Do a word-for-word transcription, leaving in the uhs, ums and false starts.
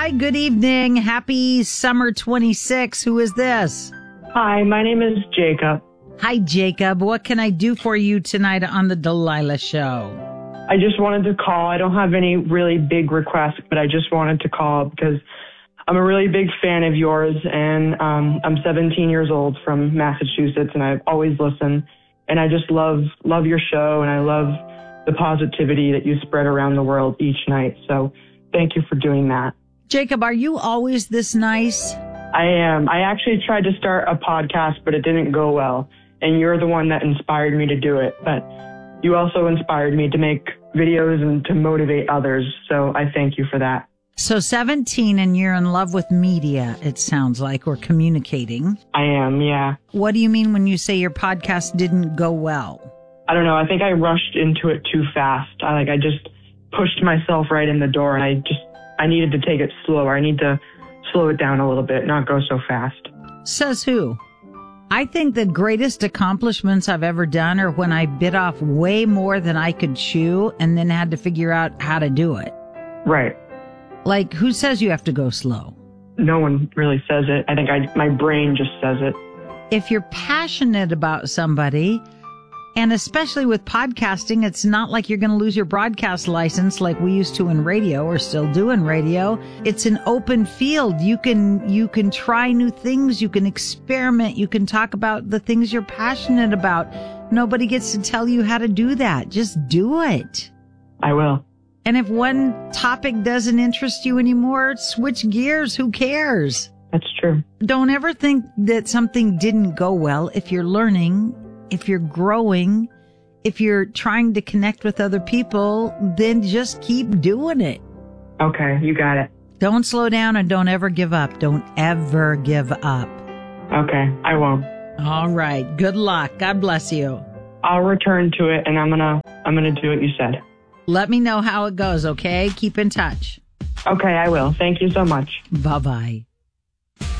Hi, good evening. Happy summer twenty-six. Who is this? Hi, my name is Jacob. Hi, Jacob. What can I do for you tonight on the Delilah Show? I just wanted to call. I don't have any really big requests, but I just wanted to call because I'm a really big fan of yours, and um, I'm seventeen years old from Massachusetts, and I've always listened, and I just love love your show, and I love the positivity that you spread around the world each night. So thank you for doing that. Jacob, are you always this nice? I am. I actually tried to start a podcast, but it didn't go well. And you're the one that inspired me to do it. But you also inspired me to make videos and to motivate others. So I thank you for that. So seventeen and you're in love with media, it sounds like, or communicating. I am, yeah. What do you mean when you say your podcast didn't go well? I don't know. I think I rushed into it too fast. I like I just pushed myself right in the door, and I just I needed to take it slower. I need to slow it down a little bit, not go so fast. Says who? I think the greatest accomplishments I've ever done are when I bit off way more than I could chew and then had to figure out how to do it. Right. Like, who says you have to go slow? No one really says it. I think I, my brain just says it. If you're passionate about somebody, and especially with podcasting, it's not like you're going to lose your broadcast license like we used to in radio or still do in radio. It's an open field. You can, you can try new things. You can experiment. You can talk about the things you're passionate about. Nobody gets to tell you how to do that. Just do it. I will. And if one topic doesn't interest you anymore, switch gears. Who cares? That's true. Don't ever think that something didn't go well. If you're learning, if you're growing, if you're trying to connect with other people, then just keep doing it. Okay, you got it. Don't slow down and don't ever give up. Don't ever give up. Okay, I won't. All right. Good luck. God bless you. I'll return to it, and I'm gonna I'm gonna do what you said. Let me know how it goes, okay? Keep in touch. Okay, I will. Thank you so much. Bye-bye.